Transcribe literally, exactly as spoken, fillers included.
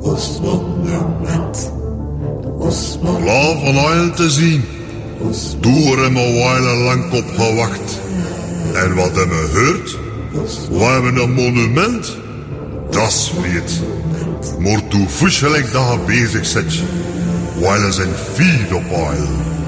Klaar van oil te zien. Door hem een wijle lang op gewacht. En wat hebben we gehoord? We hebben een monument. Dat is vreed. Maar toen voes gelijk dat je bezig zit. Wijle zijn vier op oil.